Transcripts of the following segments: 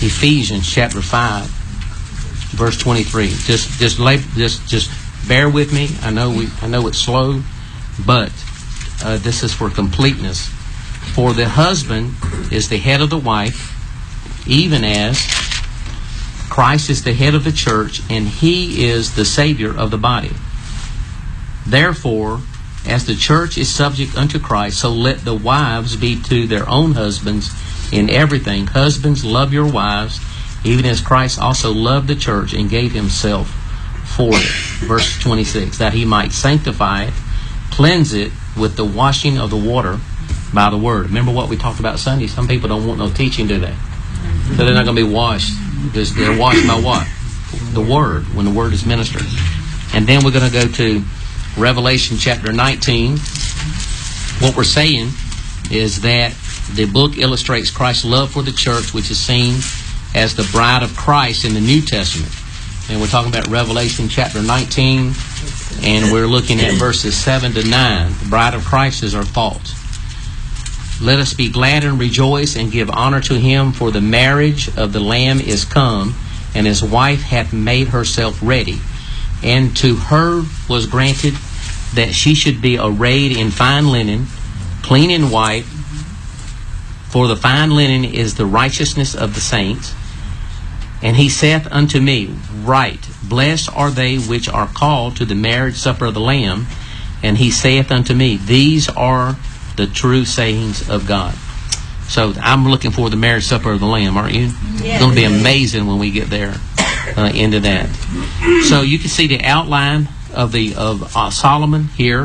Ephesians chapter 5, verse 23. Just bear with me. I know it's slow, but this is for completeness. For the husband is the head of the wife, even as Christ is the head of the church, and he is the Savior of the body. Therefore, as the church is subject unto Christ, so let the wives be to their own husbands in everything. Husbands, love your wives, even as Christ also loved the church and gave himself for it. Verse 26, that he might sanctify it, cleanse it with the washing of the water by the word. Remember what we talked about Sunday? Some people don't want no teaching, do they? So they're not going to be washed. Because they're washed by what? The word, when the word is ministered. And then we're going to go to Revelation chapter 19. What we're saying is that the book illustrates Christ's love for the church, which is seen as the bride of Christ in the New Testament. And we're talking about Revelation chapter 19, and we're looking at verses 7 to 9. The bride of Christ is our thought. Let us be glad and rejoice and give honor to him, for the marriage of the Lamb is come, and his wife hath made herself ready. And to her was granted that she should be arrayed in fine linen, clean and white, for the fine linen is the righteousness of the saints. And he saith unto me, Write, blessed are they which are called to the marriage supper of the Lamb. And he saith unto me, These are the true sayings of God. So I'm looking for the marriage supper of the Lamb, aren't you? Yes. It's going to be amazing when we get there into that. So you can see the outline of Solomon here.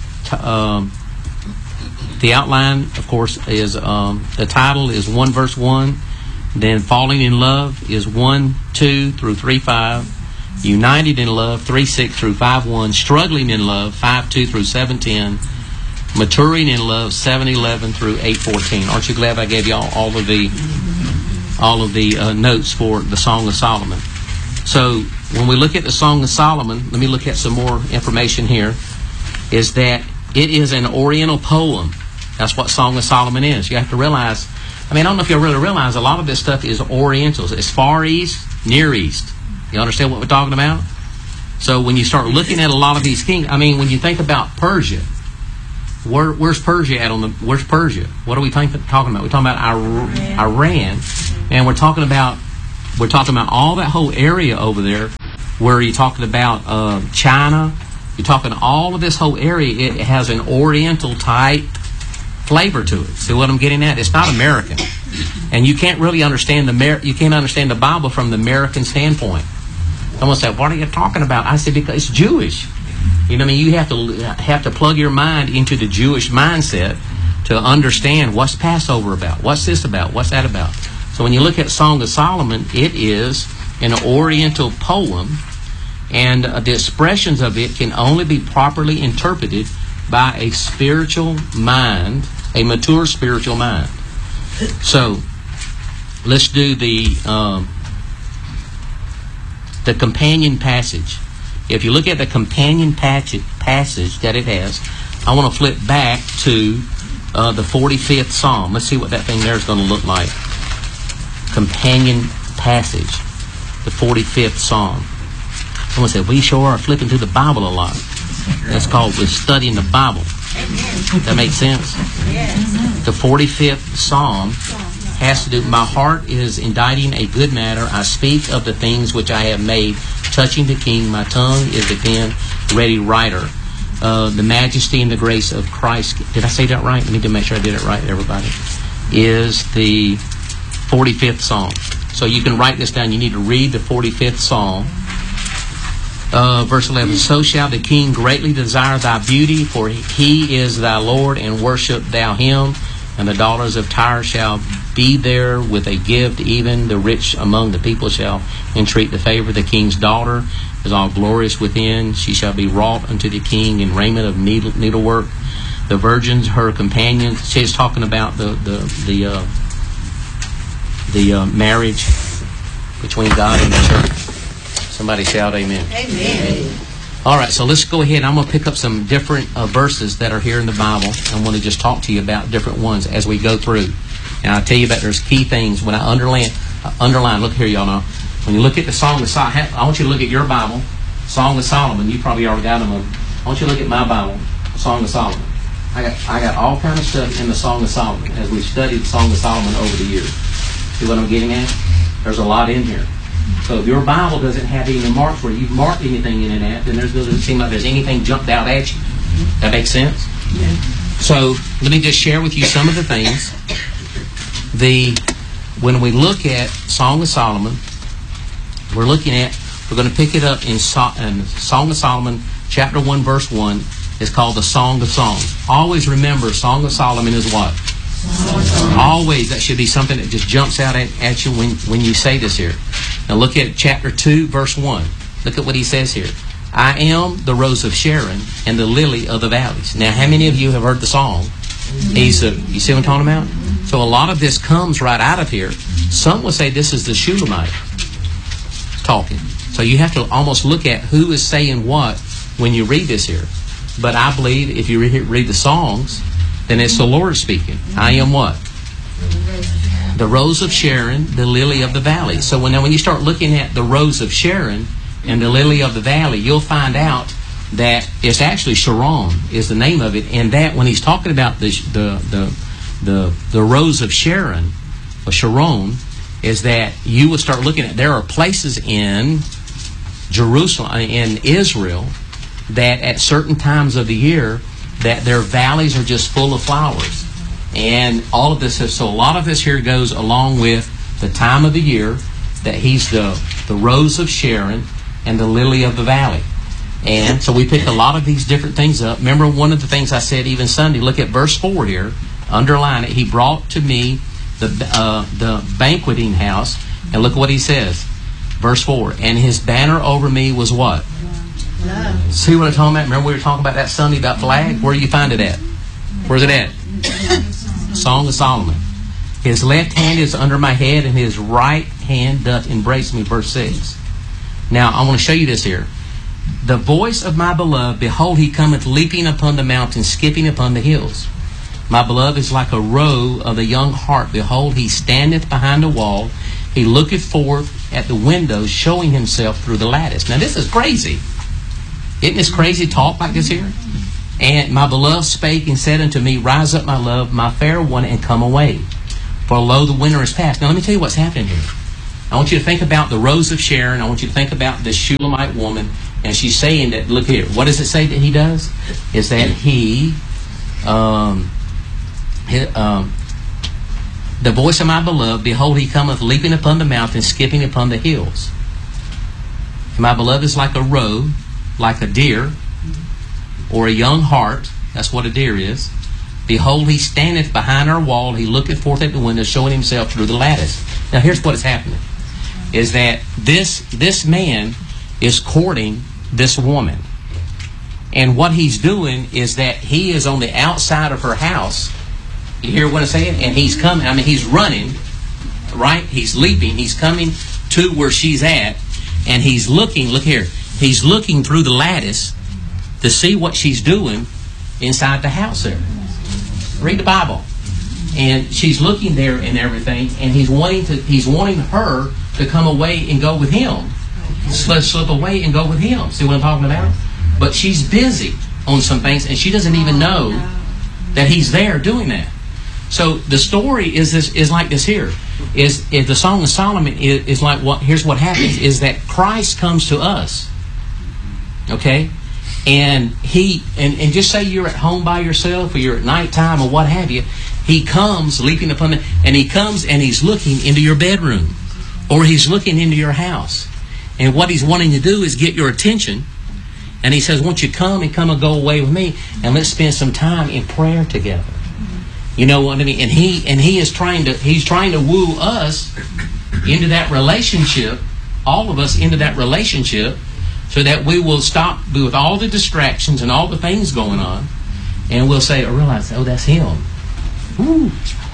The outline, of course, is the title is 1 verse 1. Then falling in love is 1:2 through 3:5. United in love 3:6 through 5:1. Struggling in love 5:2 through 7:10. Maturing in love 7:11 through 8:14. Aren't you glad I gave you all of the notes for the Song of Solomon? So when we look at the Song of Solomon, let me look at some more information here. Is that it is an Oriental poem. That's what Song of Solomon is. You have to realize. I don't know if you really realize a lot of this stuff is Orientals. It's Far East, Near East. You understand what we're talking about? So when you start looking at a lot of these kings, when you think about Persia. Where's Persia at where's Persia? What are we talking about? We're talking about Iran, and we're talking about all that whole area over there, where you're talking about China. You're talking all of this whole area. It has an Oriental type flavor to it. See what I'm getting at? It's not American, and you can't really understand the Bible from the American standpoint. Someone said, "What are you talking about?" I said, "Because it's Jewish." You have to plug your mind into the Jewish mindset to understand what's Passover about, what's this about, what's that about. So when you look at Song of Solomon, it is an Oriental poem, and the expressions of it can only be properly interpreted by a spiritual mind, a mature spiritual mind. So let's do the companion passage. If you look at the companion passage that it has, I want to flip back to the 45th Psalm. Let's see what that thing there is going to look like. Companion passage, the 45th Psalm. Someone said, we sure are flipping through the Bible a lot. That's called we're studying the Bible. That makes sense? The 45th Psalm has to do, my heart is inditing a good matter. I speak of the things which I have made. Touching the king, my tongue is the pen, ready writer. The majesty and the grace of Christ. Did I say that right? Let me make sure I did it right, everybody. Is the 45th Psalm. So you can write this down. You need to read the 45th Psalm. Verse 11. So shall the king greatly desire thy beauty, for he is thy Lord, and worship thou him. And the daughters of Tyre shall be there with a gift, even the rich among the people shall entreat the favor. The king's daughter is all glorious within. She shall be wrought unto the king in raiment of needlework. The virgins, her companions. She's talking about the marriage between God and the church. Somebody shout amen. Amen. All right, so let's go ahead. I'm going to pick up some different verses that are here in the Bible. I want to just talk to you about different ones as we go through. And I'll tell you about there's key things. When I underline. Look here, y'all know. When you look at the Song of Solomon, I want you to look at your Bible, Song of Solomon. You probably already got them. I want you to look at my Bible, Song of Solomon. I got all kind of stuff in the Song of Solomon as we studied the Song of Solomon over the years. See what I'm getting at? There's a lot in here. So if your Bible doesn't have any marks where you've marked anything in it at, then it doesn't seem like there's anything jumped out at you. That makes sense? Yeah. So let me just share with you some of the things. When we look at Song of Solomon, we're going to pick it up in Song of Solomon, chapter 1, verse 1. It's called the Song of Songs. Always remember, Song of Solomon is what? Always. That should be something that just jumps out at you when you say this here. Now look at chapter 2, verse 1. Look at what he says here. I am the rose of Sharon and the lily of the valleys. Now, how many of you have heard the song? You see what I'm talking about? So a lot of this comes right out of here. Some would say this is the Shulamite talking. So you have to almost look at who is saying what when you read this here. But I believe if you read the songs, then it's the Lord speaking. I am what? The rose of Sharon, the lily of the valley. So when you start looking at the rose of Sharon and the lily of the valley, you'll find out that it's actually Sharon is the name of it. And that when he's talking about the rose of Sharon, or Sharon, is that you will start looking at, there are places in Jerusalem, in Israel, that at certain times of the year, that their valleys are just full of flowers. And all of this, so a lot of this here goes along with the time of the year, that he's the rose of Sharon and the lily of the valley. And so we pick a lot of these different things up. Remember one of the things I said even Sunday, look at verse 4 here, underline it. He brought to me the banqueting house, and look what he says. Verse 4, and his banner over me was what? Love. See what I'm talking about? Remember we were talking about that Sunday about flag? Where do you find it at? Where's it at? Song of Solomon. His left hand is under my head, and his right hand doth embrace me. Verse 6. Now, I want to show you this here. The voice of my beloved, behold, he cometh leaping upon the mountains, skipping upon the hills. My beloved is like a roe of a young hart. Behold, he standeth behind a wall. He looketh forth at the windows, showing himself through the lattice. Now, this is crazy. Isn't this crazy talk like this here? And my beloved spake and said unto me, rise up, my love, my fair one, and come away. For lo, the winter is past. Now, let me tell you what's happening here. I want you to think about the rose of Sharon. I want you to think about this Shulamite woman. And she's saying that, look here, what does it say that he does? Is that he, the voice of my beloved, behold, he cometh leaping upon the mountain, skipping upon the hills. And my beloved is like a roe, like a deer, or a young hart. That's what a deer is. Behold, he standeth behind our wall. He looketh forth at the window, showing himself through the lattice. Now, here's what is happening. Is that this man is courting this woman. And what he's doing is that he is on the outside of her house. You hear what I'm saying? And he's coming. I mean, he's running, right? He's leaping. He's coming to where she's at. And he's looking, look here. He's looking through the lattice to see what she's doing inside the house there. Read the Bible. And she's looking there and everything. And he's wanting her to come away and go with him. Slip away and go with him. See what I'm talking about? But she's busy on some things, and she doesn't even know that he's there doing that. So the story is like this here. Is the Song of Solomon is like what? Here's what happens: is that Christ comes to us. Okay, and and just say you're at home by yourself, or you're at nighttime, or what have you. He comes leaping upon the, and he comes and he's looking into your bedroom, or he's looking into your house. And what he's wanting to do is get your attention. And he says, won't you come and go away with me, and let's spend some time in prayer together. You know what I mean? And he's trying to woo us into that relationship, all of us into that relationship, so that we will stop with all the distractions and all the things going on, and we'll say, realize, that's him. Ooh.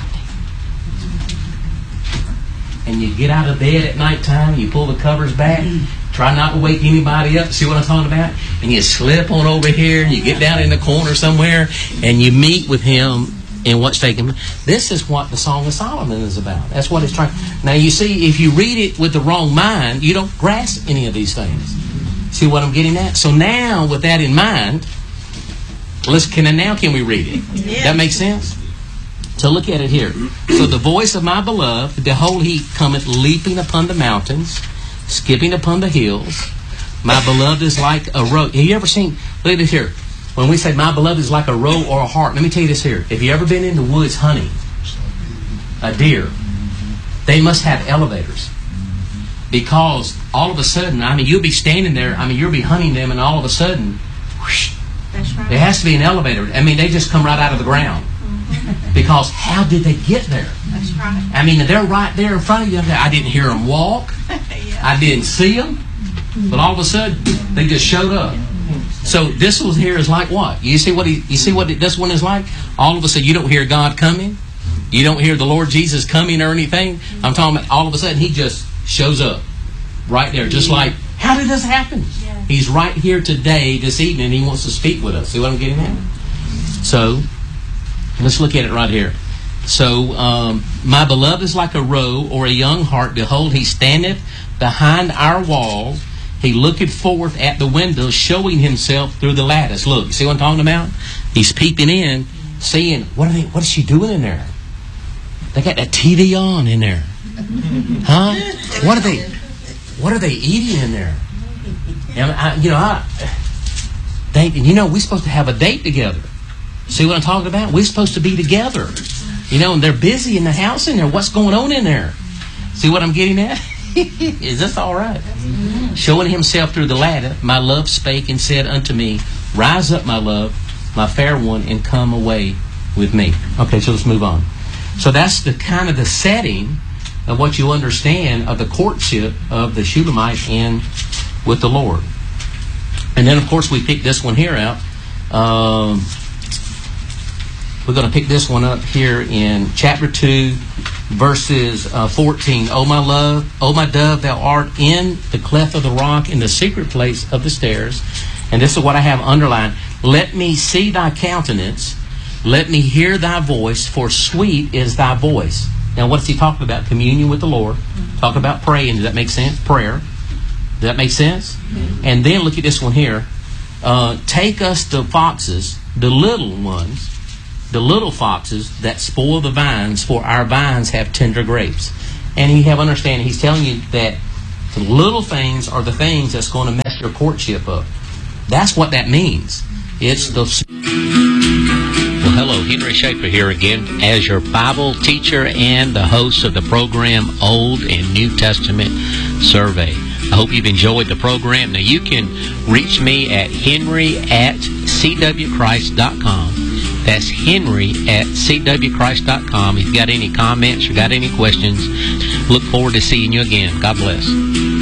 And you get out of bed at nighttime, you pull the covers back, try not to wake anybody up. See what I'm talking about? And you slip on over here, and you get down in the corner somewhere, and you meet with him in what's taken. This is what the Song of Solomon is about. That's what it's trying. Now you see, if you read it with the wrong mind, you don't grasp any of these things. See what I'm getting at? So now, with that in mind, can we read it? Yeah. That makes sense? So look at it here. So the voice of my beloved, behold, he cometh leaping upon the mountains, skipping upon the hills. My beloved is like a roe. Have you ever seen, look at this here. When we say my beloved is like a roe or a hart, let me tell you this here. Have you ever been in the woods hunting a deer? They must have elevators. Because all of a sudden, you'll be standing there, you'll be hunting them, and all of a sudden, whoosh, That's right. there has to be an elevator. They just come right out of the ground. Because how did they get there? That's right. They're right there in front of you. I didn't hear them walk. Yeah. I didn't see them. But all of a sudden, they just showed up. So this one here is like what? You see what this one is like? All of a sudden, you don't hear God coming. You don't hear the Lord Jesus coming or anything. I'm talking about all of a sudden, he just shows up right there. Just like, how did this happen? Yeah. He's right here today, this evening. He wants to speak with us. See what I'm getting at? So, let's look at it right here. So, my beloved is like a roe or a young hart. Behold, he standeth behind our wall. He looketh forth at the window, showing himself through the lattice. Look, you see what I'm talking about? He's peeping in, seeing, what is she doing in there? They got that TV on in there. Huh? What are they eating in there? We're supposed to have a date together. See what I'm talking about? We're supposed to be together. And they're busy in the house in there. What's going on in there? See what I'm getting at? Is this all right? Showing himself through the ladder, my love spake and said unto me, rise up, my love, my fair one, and come away with me. Okay, so let's move on. So that's the kind of the setting of what you understand of the courtship of the Shulamite in with the Lord. And then, of course, we pick this one here out. We're going to pick this one up here in chapter 2, verses 14. O my love, O my dove, thou art in the cleft of the rock, in the secret place of the stairs. And this is what I have underlined. Let me see thy countenance. Let me hear thy voice, for sweet is thy voice. Now, what's he talking about? Communion with the Lord. Talk about praying. Does that make sense? Prayer. Does that make sense? And then look at this one here. Take us to foxes, the little ones, the little foxes that spoil the vines, for our vines have tender grapes. And you have understanding. He's telling you that the little things are the things that's going to mess your courtship up. That's what that means. It's the... Well, hello, Henry Schaefer here again as your Bible teacher and the host of the program Old and New Testament Survey. I hope you've enjoyed the program. Now, you can reach me at henry@cwchrist.com. That's henry@cwchrist.com. If you've got any comments or got any questions, look forward to seeing you again. God bless.